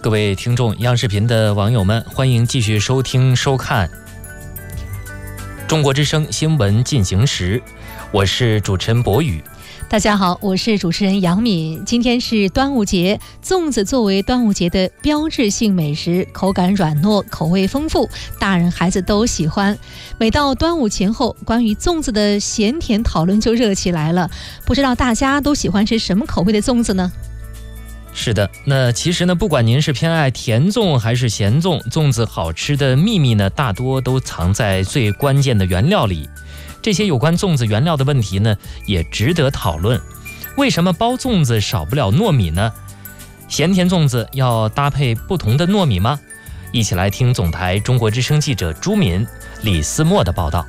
各位听众，央视频的网友们，欢迎继续收听收看中国之声新闻进行时，我是主持人博宇。 大家好，我是主持人杨敏。今天是端午节，粽子作为端午节的标志性美食，口感软糯，口味丰富，大人孩子都喜欢。每到端午前后，关于粽子的咸甜讨论就热起来了。不知道大家都喜欢吃什么口味的粽子呢？ 是的，那其实呢，不管您是偏爱甜粽还是咸粽，粽子好吃的秘密呢，大多都藏在最关键的原料里。这些有关粽子原料的问题呢，也值得讨论。为什么包粽子少不了糯米呢？咸甜粽子要搭配不同的糯米吗？一起来听总台中国之声记者朱敏、李思墨的报道。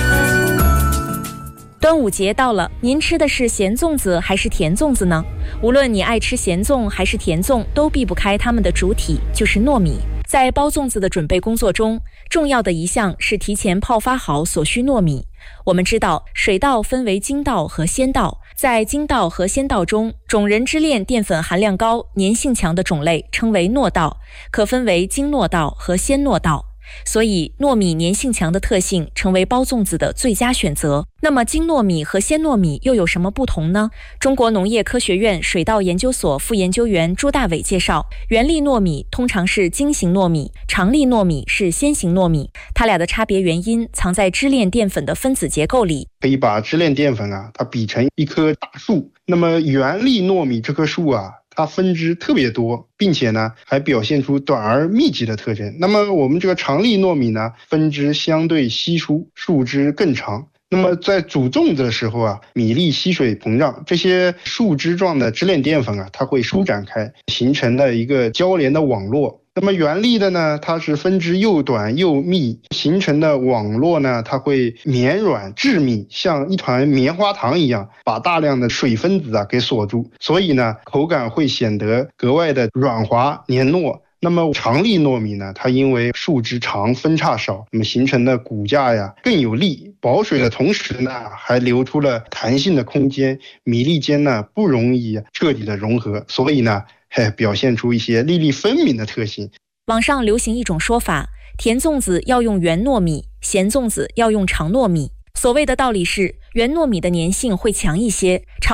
端午节到了，您吃的是咸粽子还是甜粽子呢？无论你爱吃咸粽还是甜粽，都避不开它们的主体，就是糯米。在包粽子的准备工作中，重要的一项是提前泡发好所需糯米。我们知道，水稻分为精稻和鲜稻，在精稻和鲜稻中，种仁支链淀粉含量高、粘性强的种类称为糯稻，可分为精糯稻和鲜糯稻。所以糯米粘性强的特性成为包粽子的最佳选择。那么精糯米和鲜糯米又有什么不同呢？中国农业科学院水稻研究所副研究员朱大伟介绍，圆粒糯米通常是精型糯米，长粒糯米是鲜型糯米，它俩的差别原因藏在支链淀粉的分子结构里。 可以把支链淀粉它比成一棵大树，那么圆粒糯米这棵树它分支特别多，并且呢还表现出短而密集的特征。那么我们这个长粒糯米呢，分支相对稀疏，树枝更长。那么在煮粽子的时候米粒吸水膨胀，这些树枝状的支链淀粉它会舒展开，形成了一个交连的网络。那么圆粒的呢，它是分支又短又密，形成的网络呢，它会绵软致密，像一团棉花糖一样，把大量的水分子给锁住，所以呢，口感会显得格外的软滑黏糯。那么长粒糯米呢，它因为树枝长分叉少，那么形成的骨架更有力，保水的同时呢，还留出了弹性的空间，米粒间呢不容易彻底的融合，所以呢表现出一些粒粒分明的特性。 网上流行一种说法，甜粽子要用圆糯米，咸粽子要用长糯米。所谓的道理是，圆糯米的粘性会强一些，长